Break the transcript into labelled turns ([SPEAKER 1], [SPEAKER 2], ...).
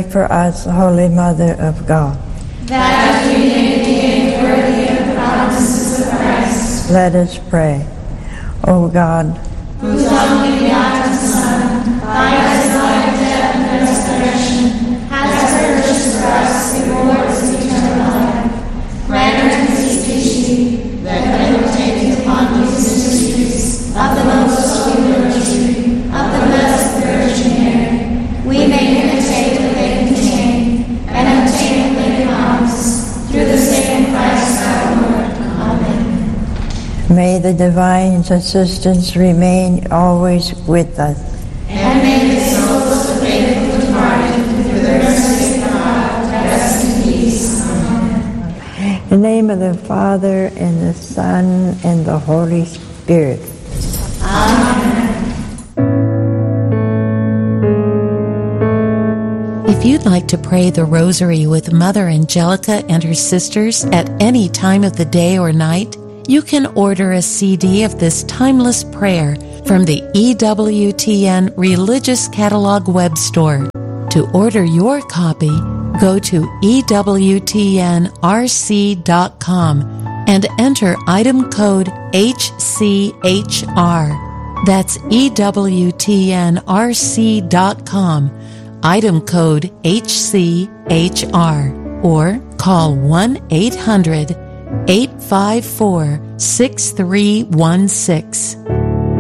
[SPEAKER 1] for us, Holy Mother of God,
[SPEAKER 2] that we may be made worthy of the promises of Christ.
[SPEAKER 1] Let us pray. O God,
[SPEAKER 2] whose only begotten Son, by his life, death, and resurrection, has purchased for us the rewards of eternal life, grant us, beseech thee, that meditating upon these mysteries of the most holy Rosary, of the Blessed Virgin Mary, we may imitate what they contain, and obtain what they promise, through the same Christ our Lord. Amen.
[SPEAKER 1] May the divine assistance remain always with us.
[SPEAKER 2] And may the souls of faithful departed, through the mercy of God, rest in peace. Amen.
[SPEAKER 1] In the name of the Father, and the Son, and the Holy Spirit.
[SPEAKER 2] Amen.
[SPEAKER 3] If you'd like to pray the Rosary with Mother Angelica and her sisters at any time of the day or night, you can order a CD of this timeless prayer from the EWTN Religious Catalog web store. To order your copy, go to EWTNRC.com and enter item code HCHR. That's EWTNRC.com, item code HCHR, or call 1-800-854-6316.